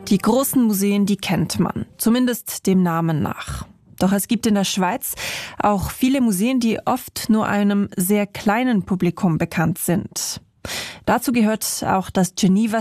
Die großen Museen, die kennt man, zumindest dem Namen nach. Doch es gibt in der Schweiz auch viele Museen, die oft nur einem sehr kleinen Publikum bekannt sind. Dazu gehört auch das Geneva